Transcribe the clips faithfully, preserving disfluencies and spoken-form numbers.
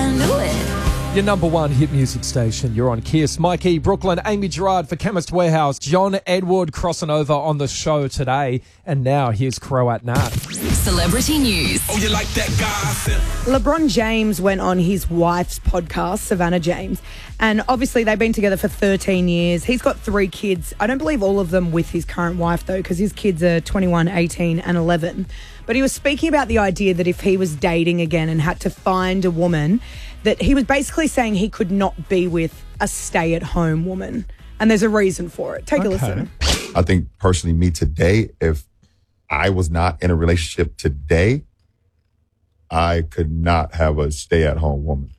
I knew it. Your number one hit music station. You're on Kiss. Mikey, Brooklyn, Amy Gerard for Chemist Warehouse. John Edward crossing over on the show today. And now here's Croat Nat. Celebrity news. Oh, you like that gossip? LeBron James went on his wife's podcast, Savannah James, and obviously they've been together for thirteen years. He's got three kids. I don't believe all of them with his current wife, though, because his kids are twenty-one, eighteen and eleven. But he was speaking about the idea that if he was dating again and had to find a woman, that he was basically saying he could not be with a stay-at-home woman. And there's a reason for it. Take Okay. a listen. I think personally, me today, if I was not in a relationship today, I could not have a stay-at-home woman.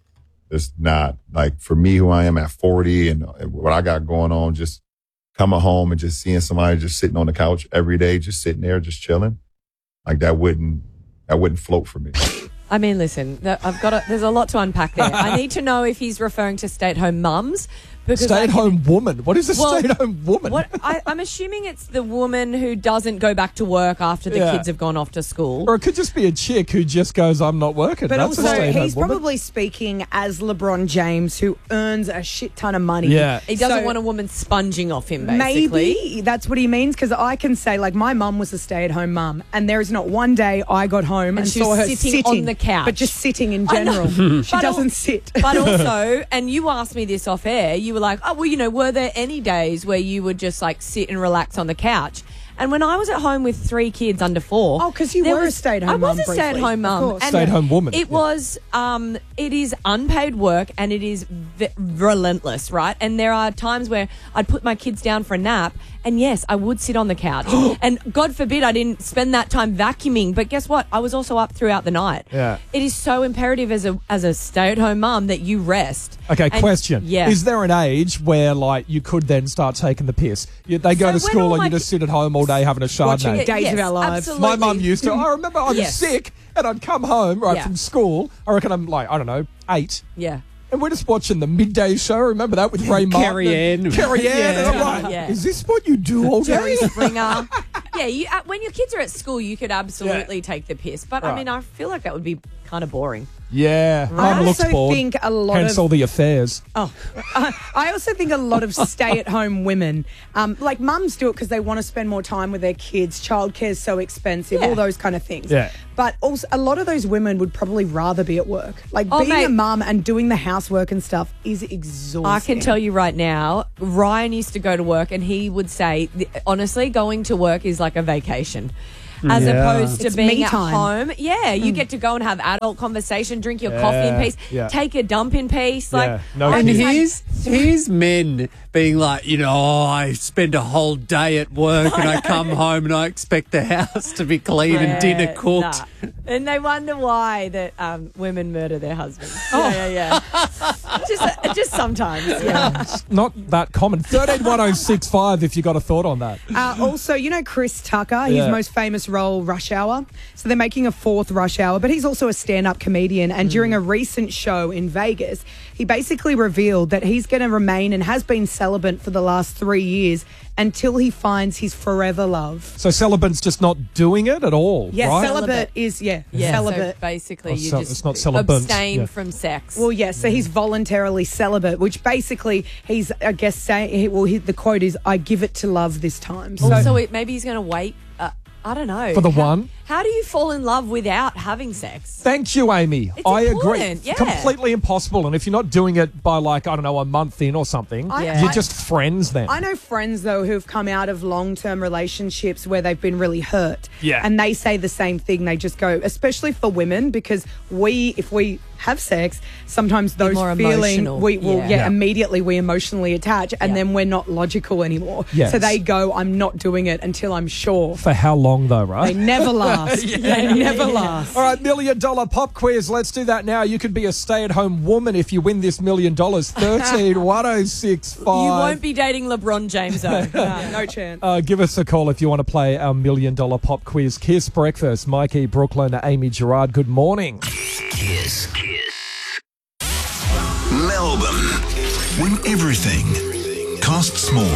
It's not like for me, who I am at forty and what I got going on, just coming home and just seeing somebody just sitting on the couch every day, just sitting there, just chilling. Like that wouldn't, that wouldn't float for me. I mean, listen, th- I've got a, there's a lot to unpack there. I need to know if he's referring to stay-at-home mums. because I can- Stay-at-home woman. What is a Well, stay-at-home woman? What I, I'm assuming it's the woman who doesn't go back to work after the Yeah. kids have gone off to school. Or it could just be a chick who just goes, I'm not working. But That's a also, stay-at-home he's woman. probably speaking as LeBron James, who earns a shit ton of money. Yeah. He doesn't So want a woman sponging off him, basically. maybe that's what he means, because I can say, like, my mum was a stay-at-home mum, and there is not one day I got home and, And she saw was her sitting sitting on the couch. but just sitting in I know. general. She But al- doesn't sit. But also, and you asked me this off air, you were like, oh, well, you know, were there any days where you would just like sit and relax on the couch? And when I was at home with three kids under four... Oh, 'cause you there were a was- stay-at-home I was mum a briefly, stay-at-home of mum. course. and Stay-at-home woman, It yeah. was, um, it is unpaid work and it is v- relentless, right? And there are times where I'd put my kids down for a nap and yes, I would sit on the couch. And God forbid I didn't spend that time vacuuming. But guess what? I was also up throughout the night. Yeah. It is so imperative as a as a stay-at-home mum that you rest. Okay, And- question. Yeah. Is there an age where, like, you could then start taking the piss? You, they go So to when school all and my you just ki- sit at home all day having a Watching Chardonnay. Days of Our Lives. Absolutely. My mum used to. I remember I was Yes. sick and I'd come home right Yeah. from school. I reckon I'm like, I don't know, eight. Yeah. And we're just watching the midday show. Remember that with Ray Martin? Carrie and- Ann. Carrie Ann. And I'm Yeah. like, Yeah. is this what you do all Jerry day? Springer. Yeah, you, uh, when your kids are at school, you could absolutely Yeah. take the piss. But I Right. mean, I feel like that would be kind of boring. Yeah. I Mum looks also bored. think a lot Hence of- all the affairs. Oh, uh, I also think a lot of stay-at-home women, um, like mums, do it because they want to spend more time with their kids. Childcare is so expensive, Yeah. all those kind of things. Yeah. But also, a lot of those women would probably rather be at work. Like Oh, being mate. a mum and doing the housework and stuff is exhausting. I can tell you right now, Ryan used to go to work and he would say, th- honestly, going to work is like a vacation. As Yeah. opposed to It's being me at time. home. Yeah, you get to go and have adult conversation, drink your Yeah, coffee in peace, yeah. take a dump in peace. Like, Yeah, no I And just, like, here's, here's men being like, you know, oh, I spend a whole day at work and I come home and I expect the house to be clean and dinner Yeah, cooked. nah. And they wonder why that um, women murder their husbands. Oh. Yeah, yeah, yeah. just, uh, just sometimes. Yeah. Not that common. thirteen one oh six five if you got a thought on that. Uh, also, you know Chris Tucker, his Yeah. most famous role, Rush Hour. So they're making a fourth Rush Hour, but he's also a stand-up comedian. And during a recent show in Vegas, he basically revealed that he's going to remain and has been celibate for the last three years until he finds his forever love. So celibate's just not doing it at all, Yeah, right? celibate, Celibate. is, yeah, Yeah, celibate. So basically, Oh, you cel- just it's not celibate, abstain yeah. from sex. Well, yes, so he's voluntarily celibate, which basically he's, I guess, saying, he, well, he, the quote is, I give it to love this time. So, Also, it, maybe he's going to wait. Uh, I don't know. For the how, one? How do you fall in love without having sex? Thank you, Amy. It's I agree. important, yeah. Completely impossible. And if you're not doing it by, like, I don't know, a month in or something, I- you're I- just friends then. I know friends, though, who've come out of long-term relationships where they've been really hurt. Yeah. And they say the same thing. They just go, especially for women, because we, if we have sex, sometimes those more feelings, emotional. we will, Yeah. yeah, Yeah. immediately we emotionally attach, and Yeah. then we're not logical anymore. Yes. So they go, I'm not doing it until I'm sure. For how long, though, They right? never last. They never last. All right, million dollar pop quiz. Let's do that now. You could be a stay at home woman if you win this million dollars. thirteen one oh six five. You won't be dating LeBron James, though. Nah, no chance. Uh, give us a call if you want to play our million dollar pop quiz. Kiss Breakfast. Mikey, Brooklyn, Amy Gerard. Good morning. Kiss. Kiss. Melbourne. When everything costs more.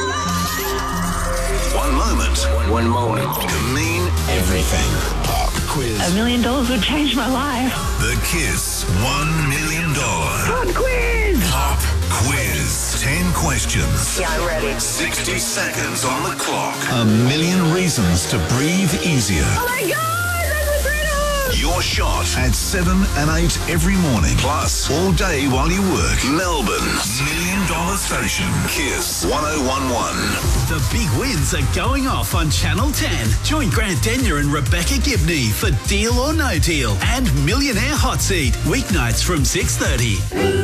One moment. One moment. Can mean everything. Pop quiz. A million dollars would change my life. The Kiss one million dollars Pop quiz! Pop Quiz. ten questions. Yeah, I'm ready. sixty seconds on the clock. A million reasons to breathe easier. Oh my God, that's a freedom! Your shot at seven and eight every morning. Plus, all day while you work. Melbourne's Million Dollar Station. Kiss one oh one one. The big wins are going off on Channel ten. Join Grant Denyer and Rebecca Gibney for Deal or No Deal and Millionaire Hot Seat. Weeknights from six thirty.